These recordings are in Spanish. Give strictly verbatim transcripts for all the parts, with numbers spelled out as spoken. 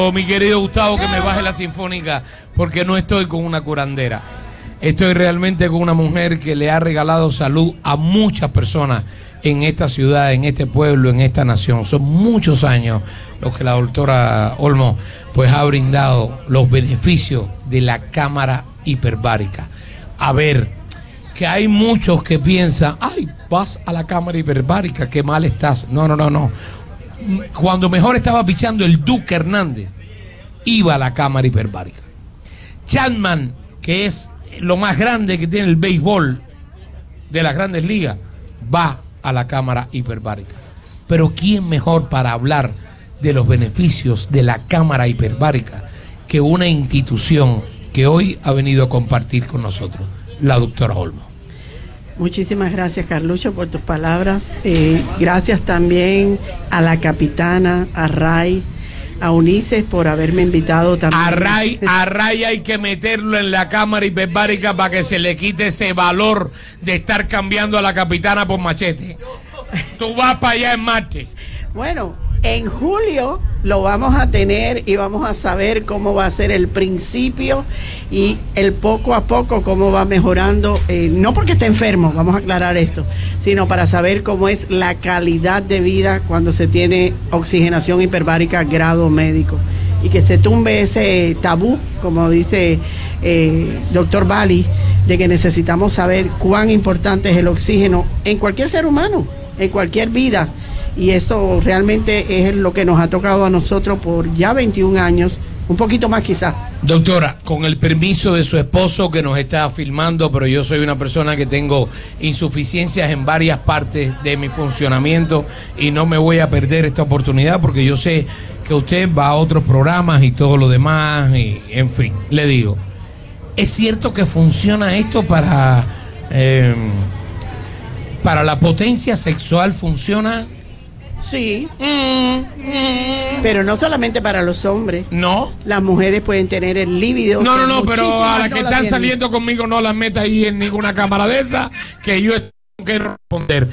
Mi querido Gustavo, que me baje la sinfónica, porque no estoy con una curandera. Estoy realmente con una mujer que le ha regalado salud a muchas personas en esta ciudad, en este pueblo, en esta nación. Son muchos años los que la doctora Olmo pues ha brindado los beneficios de la cámara hiperbárica. A ver, que hay muchos que piensan, ay, vas a la cámara hiperbárica, qué mal estás. No, no, no, no. Cuando mejor estaba pichando el Duque Hernández, iba a la cámara hiperbárica. Chapman, que es lo más grande que tiene el béisbol de las grandes ligas, va a la cámara hiperbárica. Pero ¿quién mejor para hablar de los beneficios de la cámara hiperbárica que una institución que hoy ha venido a compartir con nosotros, la doctora Olmo? Muchísimas gracias, Carlucho, por tus palabras. Eh, gracias también a la capitana, a Ray, a Ulises por haberme invitado también. A Ray, a Ray hay que meterlo en la cámara hiperbárica para que se le quite ese valor de estar cambiando a la capitana por machete. Tú vas para allá en Marte. Bueno, en julio lo vamos a tener y vamos a saber cómo va a ser el principio y el poco a poco cómo va mejorando, eh, no porque esté enfermo, vamos a aclarar esto, sino para saber cómo es la calidad de vida cuando se tiene oxigenación hiperbárica grado médico y que se tumbe ese tabú, como dice eh, doctor Bali, de que necesitamos saber cuán importante es el oxígeno en cualquier ser humano, en cualquier vida. Y eso realmente es lo que nos ha tocado a nosotros por ya veintiún años, un poquito más quizás. Doctora, con el permiso de su esposo que nos está filmando, pero yo soy una persona que tengo insuficiencias en varias partes de mi funcionamiento y no me voy a perder esta oportunidad porque yo sé que usted va a otros programas y todo lo demás, y en fin, le digo, ¿es cierto que funciona esto para, eh, para la potencia sexual? ¿Funciona? Sí, mm, mm. Pero no solamente para los hombres. No. Las mujeres pueden tener el líbido. No, no, no, pero a las no que la están tienen. saliendo conmigo no las metas ahí en ninguna cámara de esa, que yo tengo que responder.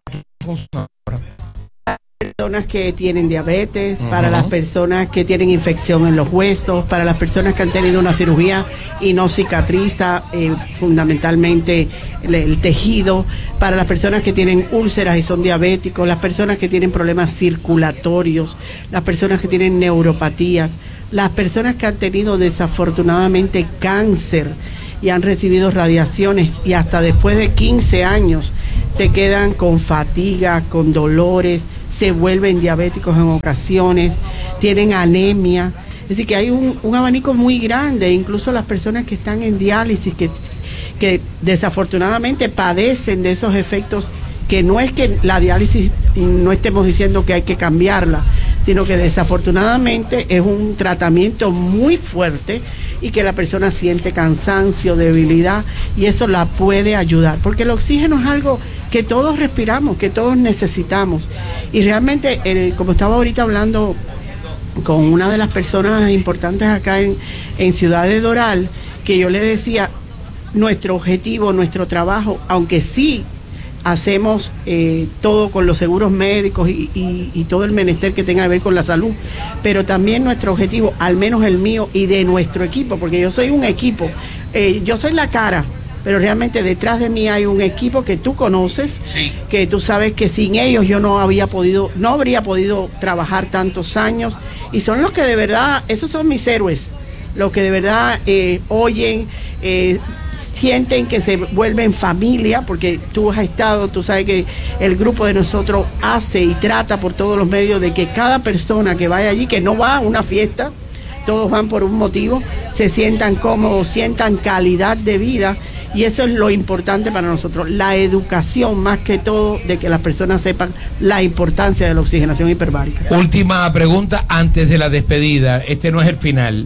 Personas que tienen diabetes, uh-huh. Para las personas que tienen infección en los huesos, para las personas que han tenido una cirugía y no cicatriza eh, fundamentalmente el, el tejido, para las personas que tienen úlceras y son diabéticos, las personas que tienen problemas circulatorios, las personas que tienen neuropatías, las personas que han tenido desafortunadamente cáncer y han recibido radiaciones y hasta después de quince años se quedan con fatiga, con dolores, se vuelven diabéticos en ocasiones, tienen anemia. Es decir, que hay un, un abanico muy grande, incluso las personas que están en diálisis, que, que desafortunadamente padecen de esos efectos, que no es que la diálisis no estemos diciendo que hay que cambiarla, sino que desafortunadamente es un tratamiento muy fuerte y que la persona siente cansancio, debilidad, y eso la puede ayudar, porque el oxígeno es algo que todos respiramos, que todos necesitamos. Y realmente, eh, como estaba ahorita hablando con una de las personas importantes acá en, en Ciudad de Doral, que yo le decía, nuestro objetivo, nuestro trabajo, aunque sí hacemos eh, todo con los seguros médicos y, y, y todo el menester que tenga que ver con la salud, pero también nuestro objetivo, al menos el mío y de nuestro equipo, porque yo soy un equipo, eh, yo soy la cara, pero realmente detrás de mí hay un equipo que tú conoces, sí. Que tú sabes que sin ellos yo no había podido, no habría podido trabajar tantos años, y son los que de verdad, esos son mis héroes, los que de verdad eh, oyen, eh, sienten que se vuelven familia, porque tú has estado, tú sabes que el grupo de nosotros hace y trata por todos los medios de que cada persona que vaya allí, que no va a una fiesta, todos van por un motivo, se sientan cómodos, sientan calidad de vida. Y eso es lo importante para nosotros, la educación más que todo, de que las personas sepan la importancia de la oxigenación hiperbárica. Última pregunta antes de la despedida, este no es el final.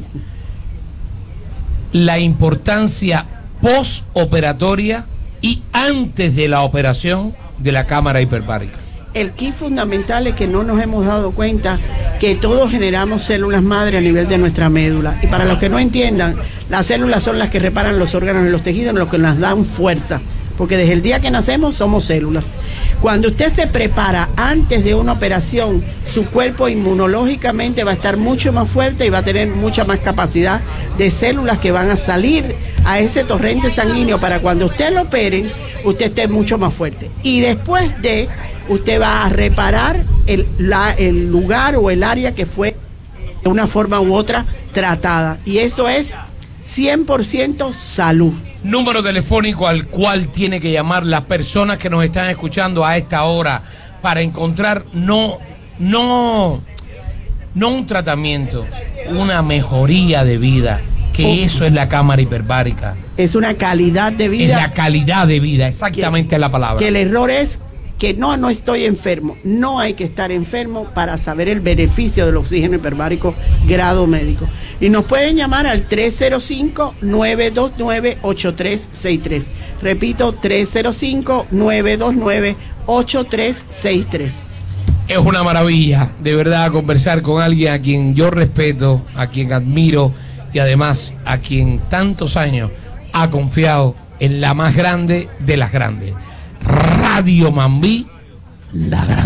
La importancia postoperatoria y antes de la operación de la cámara hiperbárica. El key fundamental es que no nos hemos dado cuenta que todos generamos células madre a nivel de nuestra médula. Y para los que no entiendan, las células son las que reparan los órganos y los tejidos, los que nos dan fuerza. Porque desde el día que nacemos somos células. Cuando usted se prepara antes de una operación, su cuerpo inmunológicamente va a estar mucho más fuerte y va a tener mucha más capacidad de células que van a salir a ese torrente sanguíneo para cuando usted lo operen, usted esté mucho más fuerte. Y después de, usted va a reparar el, la, el lugar o el área que fue de una forma u otra tratada. Y eso es cien por ciento salud. Número telefónico al cual tiene que llamar las personas que nos están escuchando a esta hora para encontrar no, no, no un tratamiento, una mejoría de vida, que oh. eso es la cámara hiperbárica. Es una calidad de vida. Es la calidad de vida, exactamente que, la palabra. Que el error es que no, no estoy enfermo. No hay que estar enfermo para saber el beneficio del oxígeno hiperbárico grado médico. Y nos pueden llamar al tres cero cinco, nueve dos nueve, ocho tres seis tres. Repito, tres cero cinco, nueve dos nueve, ocho tres seis tres. Es una maravilla, de verdad, conversar con alguien a quien yo respeto, a quien admiro y además a quien tantos años ha confiado en la más grande de las grandes. Radio Mambí, la grande.